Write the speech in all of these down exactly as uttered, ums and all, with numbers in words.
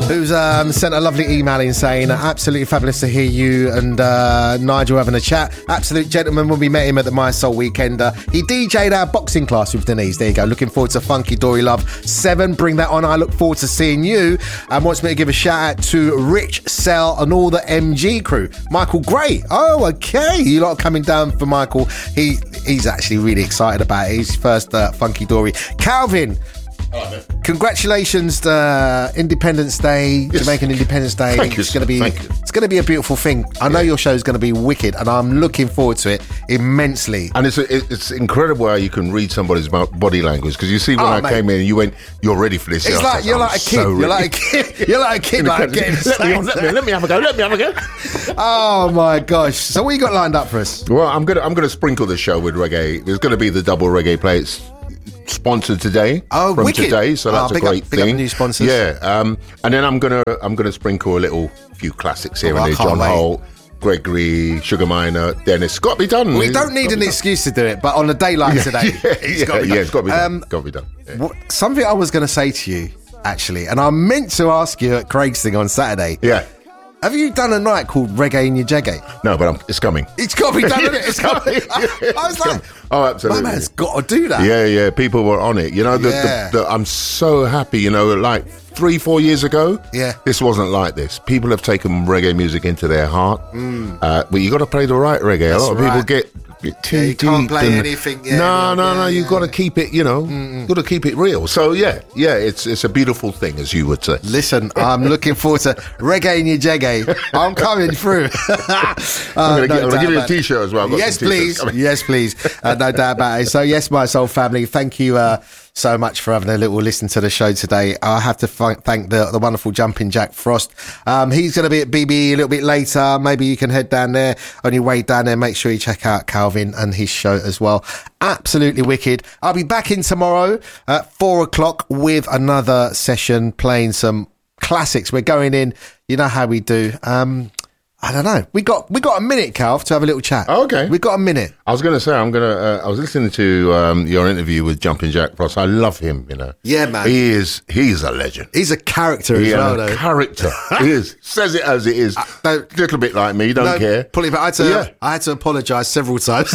who's um, sent a lovely email in saying, absolutely fabulous to hear you and uh, Nigel having a chat. Absolute gentleman when we met him at the My Soul Weekend. Uh, he D J'd our boxing class with Denise. There you go. Looking forward to Funky Dory Love seven. Bring that on. I look forward to seeing you. And wants me to give a shout out to Rich, Sel and all the M G crew. Michael Gray. Oh, okay. You lot are coming down for Michael. He He's actually really excited about it. His first uh, Funky Dory. Calvin. Oh, congratulations to uh, Independence Day, yes. Jamaican Independence Day. Thank it's you, going to be it's going to be a beautiful thing. I know yeah. your show is going to be wicked, and I'm looking forward to it immensely. And it's it's incredible how you can read somebody's body language, because you see when oh, I mate. came in, and you went, "You're ready for this." It's like, like you're like a kid. So you're like a kid. You're like a kid. like getting let, me, let me let me have a go. Let me have a go. Oh my gosh! So what you got lined up for us? Well, I'm gonna I'm gonna sprinkle the show with reggae. There's going to be the double reggae plates. Sponsored today oh, from wicked. today, so that's oh, a great up, thing. Big up new sponsors. Yeah, um, and then I'm gonna I'm gonna sprinkle a little few classics here oh, and there. John wait. Holt, Gregory, Sugar Minor, Dennis. It's got to be done. We don't need an excuse to do it, but on a day like yeah, today, yeah, it's yeah, got to be yeah, done. it's got to be done. Um, got to be done. Yeah. What, something I was going to say to you actually, and I meant to ask you at Craig's thing on Saturday. Yeah. Have you done a night called Reggae in Your Jaggy? No, but I'm, it's coming. It's got to be done, isn't it? It's coming. I, I was like, oh, absolutely. My man's got to do that. Yeah, yeah. People were on it. You know, the, yeah. the, the, I'm so happy. You know, like three, four years ago, yeah, this wasn't like this. People have taken reggae music into their heart. Mm. Uh, but you got to play the right reggae. That's a lot of right. people get. Too yeah, you deep can't play and, anything. Yeah, no, no, yeah, no. You've yeah, got to yeah. keep it. You know, mm-hmm. got to keep it real. So yeah, yeah. It's it's a beautiful thing, as you would say. Listen, I'm looking forward to Reggae in Your Jaggy. I'm coming through. uh, I'm going no to give you a T-shirt as well. I've got yes, some please. coming. Yes, please. Uh, no doubt about it. So yes, My Soul family. Thank you. Uh, so much for having a little listen to the show today. I have to f- thank the, the wonderful Jumping Jack Frost. Um, he's going to be at B B E a little bit later. Maybe you can head down there on your way down there. Make sure you check out Calvin and his show as well. Absolutely wicked. I'll be back in tomorrow at four o'clock with another session playing some classics. We're going in. You know how we do. Um, I don't know. We got we got a minute, Calv, to have a little chat. Oh, okay. We got a minute. I was going to say, I'm going to. Uh, I was listening to um, your interview with Jumping Jack Frost. I love him. You know. Yeah, man. He is. He's a legend. He's a character he as well, a though. Character. He is. Says it as it is. A little bit like me. Don't no, care. Pull it back. I had to. Yeah. I had to apologise several times.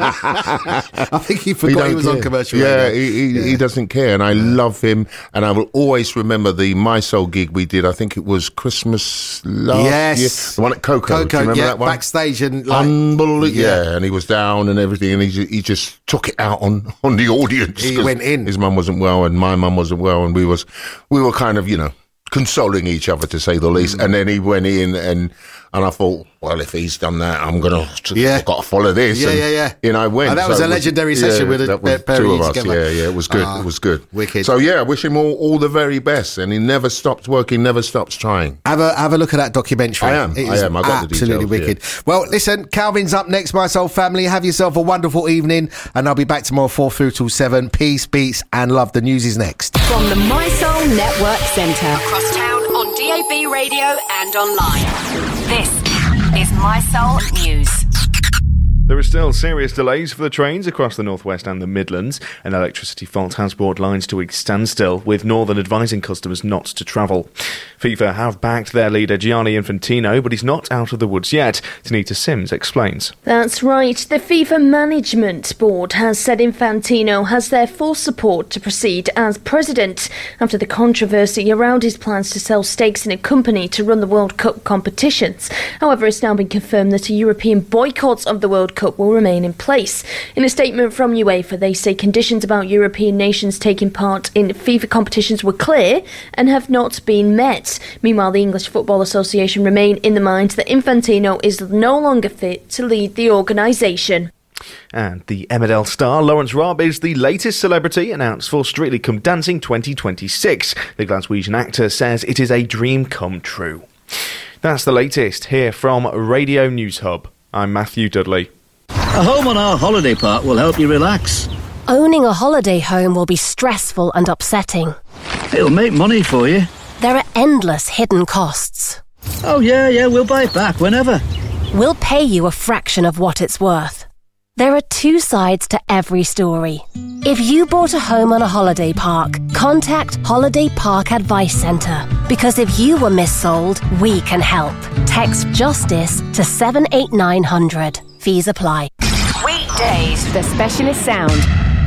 I think he forgot he, he was care. on commercial. Yeah, radio. he, he, yeah, he doesn't care, and I yeah. love him. And I will always remember the My Soul gig we did. I think it was Christmas last yes. year. The one at Coco. Coco. Do you remember yeah, that one? Backstage and like, unbelievable. Yeah. yeah, and he was down and everything, and he just, he just took it out on, on the audience. He went in. His mum wasn't well, and my mum wasn't well, and we was we were kind of, you know, consoling each other, to say the least. Mm. And then he went in, and and I thought, well, if he's done that, I'm gonna yeah. I've got to follow this. Yeah, and, yeah, yeah. You know, I went. And that was so a legendary was, session yeah, with that the was Perry two of us. together. Yeah, yeah, it was good. Uh, it was good. Wicked. So yeah, I wish him all, all the very best, and he never stopped working, never stops trying. Have a have a look at that documentary. I am. It I is am. I got absolutely the details, wicked. Yeah. Well, listen, Calvin's up next, My Soul family. Have yourself a wonderful evening, and I'll be back tomorrow four through till seven. Peace, beats, and love. The news is next. From the My Soul Network Centre, across town on D A B radio and online. This is My Soul News. There are still serious delays for the trains across the Northwest and the Midlands. An electricity fault has brought lines to a standstill, with Northern advising customers not to travel. FIFA have backed their leader Gianni Infantino, but he's not out of the woods yet. Tanita Sims explains. That's right. The FIFA Management Board has said Infantino has their full support to proceed as president after the controversy around his plans to sell stakes in a company to run the World Cup competitions. However, it's now been confirmed that a European boycott of the World Cup will remain in place. In a statement from UEFA, they say conditions about European nations taking part in FIFA competitions were clear and have not been met. Meanwhile, the English Football Association remain in the mind that Infantino is no longer fit to lead the organisation. And the Emmerdale star Lawrence Robb is the latest celebrity announced for Strictly Come Dancing twenty twenty-six. The Glaswegian actor says it is a dream come true. That's the latest here from Radio News Hub. I'm Matthew Dudley. A home on our holiday park will help you relax. Owning a holiday home will be stressful and upsetting. It'll make money for you. There are endless hidden costs. Oh yeah, yeah, we'll buy it back whenever. We'll pay you a fraction of what it's worth. There are two sides to every story. If you bought a home on a holiday park, contact Holiday Park Advice Centre. Because if you were missold, we can help. Text JUSTICE to seven eight nine hundred. Fees apply. Weekdays, The Specialist Sound